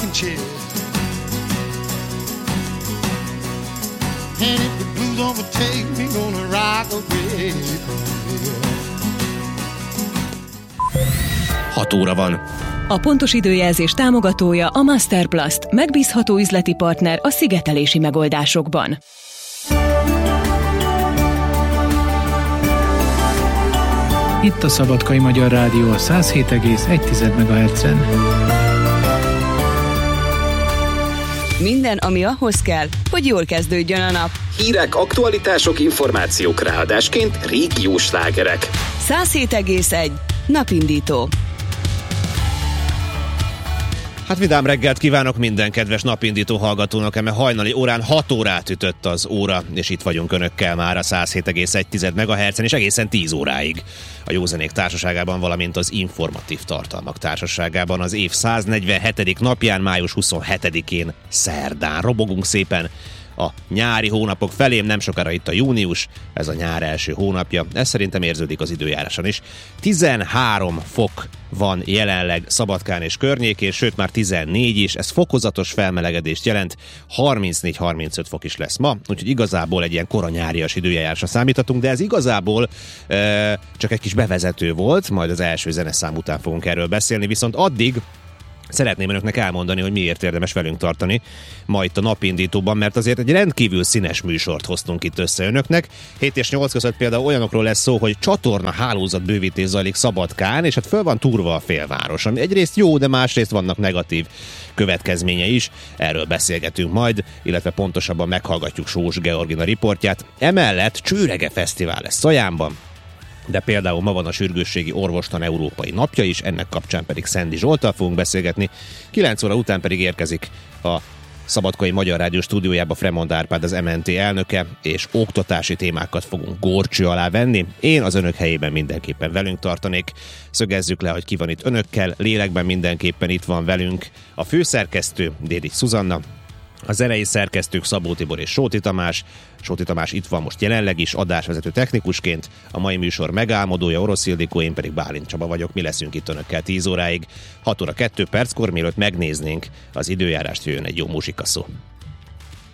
chair. And if the blues overtake me, gonna rock away from here. 6 óra van. A pontos időjelzés támogatója a Masterplast, megbízható üzleti partner a szigetelési megoldásokban. Itt a Szabadkai Magyar Rádió a 107,1 MHz-en. Minden, ami ahhoz kell, hogy jól kezdődjön a nap. Hírek, aktualitások, információk, ráadásként régiós slágerek. 107,1 Napindító. Hát vidám reggelt kívánok minden kedves napindító hallgatónak, eme hajnali órán 6 órát ütött az óra, és itt vagyunk önökkel már a 107,1 MHz-en, és egészen 10 óráig a Józenék társaságában, valamint az informatív tartalmak társaságában az év 147. napján, május 27-én szerdán. Robogunk szépen a nyári hónapok felém, nem sokára itt a június, ez a nyár első hónapja, ez szerintem érződik az időjáráson is. 13 fok van jelenleg Szabadkán és környékén, sőt már 14 is, ez fokozatos felmelegedést jelent, 34-35 fok is lesz ma, úgyhogy igazából egy ilyen koranyárias időjárásra számíthatunk, de ez igazából csak egy kis bevezető volt, majd az első zeneszám után fogunk erről beszélni, viszont addig szeretném önöknek elmondani, hogy miért érdemes velünk tartani ma itt a napindítóban, mert azért egy rendkívül színes műsort hoztunk itt össze önöknek. 7 és 8 között például olyanokról lesz szó, hogy csatorna hálózatbővítés zajlik Szabadkán, és hát föl van túrva a félváros, ami egyrészt jó, de másrészt vannak negatív következménye is. Erről beszélgetünk majd, illetve pontosabban meghallgatjuk Sós Georgina riportját. Emellett Csőrege Fesztivál lesz Szajánban, de például ma van a Sürgősségi Orvostan Európai Napja is, ennek kapcsán pedig Szendi Zsolttal fogunk beszélgetni. 9 óra után pedig érkezik a Szabadkai Magyar Rádió stúdiójába Fremond Árpád, az MNT elnöke, és oktatási témákat fogunk górcső alá venni. Én az önök helyében mindenképpen velünk tartanék. Szögezzük le, hogy ki van itt önökkel, lélekben mindenképpen itt van velünk a főszerkesztő, Dédics Szuzanna, a zenei szerkesztők Szabó Tibor és Sóti Tamás. Sóti Tamás itt van most jelenleg is, adásvezető technikusként, a mai műsor megálmodója Orosz Ildikó, én pedig Bálint Csaba vagyok, mi leszünk itt önökkel 10 óráig. 6 óra 2 perckor, mielőtt megnéznénk az időjárást, jöjjön egy jó muzsikaszó.